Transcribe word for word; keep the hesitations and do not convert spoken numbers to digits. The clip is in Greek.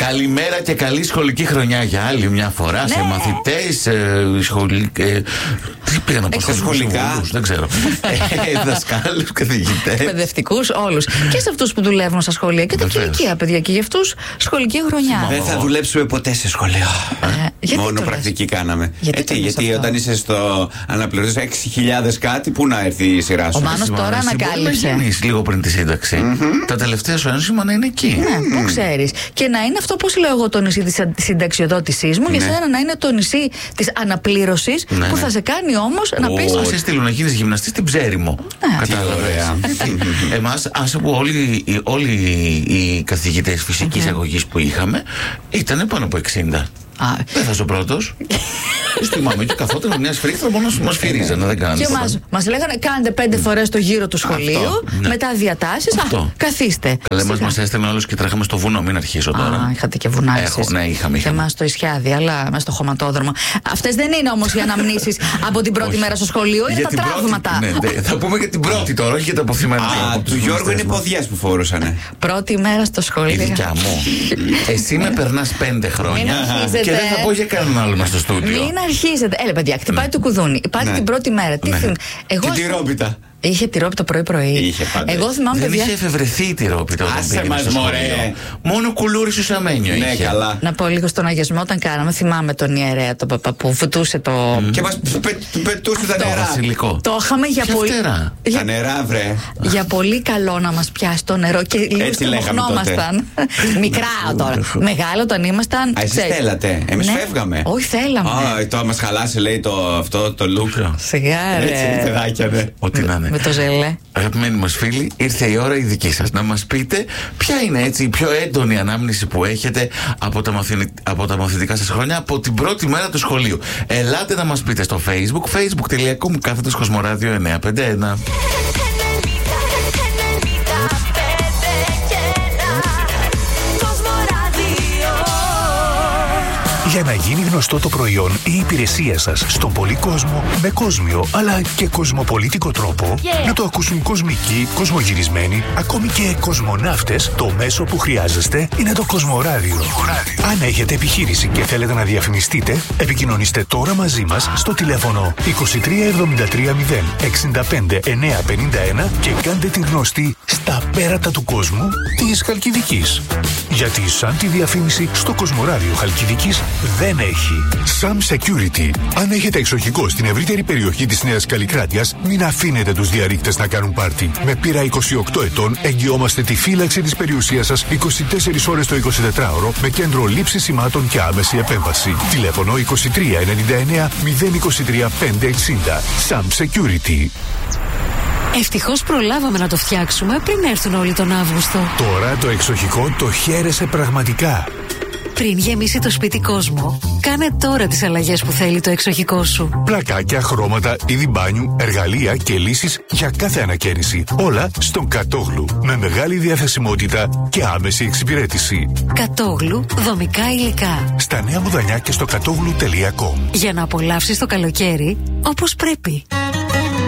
Καλημέρα και καλή σχολική χρονιά για άλλη μια φορά, ναι, σε μαθητές, ε, σχολικ... ε, τι πήγα να πω, σχολικά, δεν ξέρω. ε, δασκάλους, καθηγητές, εκπαιδευτικούς, όλους. Και σε αυτούς που δουλεύουν στα σχολεία και τα κηλικία παιδιά. Και για αυτούς σχολική χρονιά. Δεν θα δουλέψουμε ποτέ σε σχολείο. Ε, Μόνο πρακτική κάναμε. Γιατί, ε, τι, γιατί όταν είσαι στο αναπληρωτής έξι χιλιάδες κάτι, πού να έρθει η σειρά σου. Ο Μάνος τώρα ανακάλυψε. Μπορεί να λίγο πριν τη σύνταξη. Mm-hmm. Τα τελευταία σου ένσημα να είναι εκεί. Ναι, πού ξέρεις. Και να είναι αυτό, πώς λέω εγώ, το νησί της συνταξιοδότησής μου, ναι, για σένα να είναι το νησί της αναπλήρωσης, ναι, που θα σε κάνει όμως να πεις. Θα σε στείλουν να γίνεις γυμναστής στην Ψέριμο. Ναι. Κατάλαβες. Εμάς, άσε που όλοι, όλοι οι καθηγητές φυσικής mm-hmm. αγωγής που είχαμε ήταν πάνω από εξήντα. Α. Δεν θα είσαι ο πρώτος. Θυμάμαι και καθόταν μια σφρίχτρα μόνο μας φυρίζανε. Δεν κάνανε. Και μας, μας λέγανε κάντε πέντε φορές το γύρο του σχολείου. Αυτό, ναι. Μετά διατάσεις. Α, καθίστε. Καλέ, μας μας έστελναν όλους και τρέχαμε στο βουνό. Μην αρχίσω τώρα. Α, είχατε και βουνά. Έχω, ναι, είχαμε. Και εμάς στο Ισιάδι, αλλά μέσα στο χωματόδρομο. Αυτές δεν είναι όμως οι αναμνήσεις από την πρώτη μέρα στο σχολείο. Είναι τα τραύματα. Ναι, θα πούμε για την πρώτη τώρα, όχι για τα αποθυμένα. Α, του Γιώργου είναι ποδιές που φορούσαν. Πρώτη μέρα στο σχολείο. Η δικιά μου. Εσύ με περνάς πέντε χρόνια. Και δεν θα πω για κανέναν άλλο μες στο στούντιο. Μην αρχίζετε. Έλα, παιδιά, χτυπάει ναι. το κουδούνι. Υπάρχει ναι. την πρώτη μέρα. Τι ναι. θυμ... Εγώ... Και τη ρόπιτα. Είχε τυρόπιτα πρωί-πρωί. Είχε πάντα. Εγώ θυμάμαι, δεν παιδιά... είχε εφευρεθεί η τυρόπιτα όταν πήγαινε στο σχολείο. Μόνο κουλούρι σου σαμένιο ναι, είχε. Καλά. Να πω λίγο στον αγιασμό όταν κάναμε. Θυμάμαι τον ιερέα, τον παπά που βουτούσε το. Mm. Και μας πε, πετούσε τα νερά. Βασιλικό. Το είχαμε για πολύ. Για... Τα νερά, βρε. Για πολύ καλό να μας πιάσει το νερό και λίγο στενοχωνόμασταν. Μικρά τώρα. Μεγάλο όταν ήμασταν. Α, εσείς θέλατε. Εμείς ναι. φεύγαμε. Όχι, θέλαμε. Α, το μας χαλάσει, λέει αυτό το look. Σιγά, έτσι, παιδάκια, ναι. Ό,τι να είναι. Με το ζελέ. Αγαπημένοι μας φίλοι, ήρθε η ώρα η δική σας να μας πείτε ποια είναι έτσι η πιο έντονη ανάμνηση που έχετε από τα, μαθη... από τα μαθητικά σας χρόνια, από την πρώτη μέρα του σχολείου. Ελάτε να μας πείτε στο Facebook, facebook τελεία com κάθετος Κοσμοράδιο εννιακόσια πενήντα ένα. Για να γίνει γνωστό το προϊόν ή η υπηρεσία σας στον πολύ κόσμο με κόσμιο αλλά και κοσμοπολίτικο τρόπο, yeah. να το ακούσουν κοσμικοί, κοσμογυρισμένοι, ακόμη και κοσμοναύτες, το μέσο που χρειάζεστε είναι το Κοσμοράδιο. Αν έχετε επιχείρηση και θέλετε να διαφημιστείτε, επικοινωνήστε τώρα μαζί μας στο τηλέφωνο είκοσι τρία εβδομήντα τρία μηδέν εξήντα πέντε εννιακόσια πενήντα ένα και κάντε την γνωστή στα πέρατα του κόσμου της Χαλκιδικής. Γιατί σαν τη διαφήμιση στο Κοσμοράδιο Χαλκιδικής δεν έχει. Sam Security. Αν έχετε εξοχικό στην ευρύτερη περιοχή της Νέας Καλλικράτειας, μην αφήνετε τους διαρρήκτες να κάνουν πάρτι. Με πείρα είκοσι οκτώ ετών εγγυόμαστε τη φύλαξη της περιουσίας σας είκοσι τέσσερις ώρες το εικοσιτετράωρο με κέντρο λήψης σημάτων και άμεση επέμβαση. Τηλέφωνο είκοσι τρία ενενήντα εννέα μηδέν είκοσι τρία πεντακόσια εξήντα. Sam Security. Ευτυχώς προλάβαμε να το φτιάξουμε πριν έρθουν όλοι τον Αύγουστο. Τώρα το εξοχικό το χαίρεσαι πραγματικά. Πριν γεμίσει το σπίτι κόσμο, κάνε τώρα τις αλλαγές που θέλει το εξοχικό σου. Πλακάκια, χρώματα, είδη μπάνιου, εργαλεία και λύσεις για κάθε ανακαίνιση. Όλα στον Κατόγλου. Με μεγάλη διαθεσιμότητα και άμεση εξυπηρέτηση. Κατόγλου, δομικά υλικά. Στα Νέα Μουδανιά και στο κατόγλου τελεία com. Για να απολαύσεις το καλοκαίρι όπως πρέπει.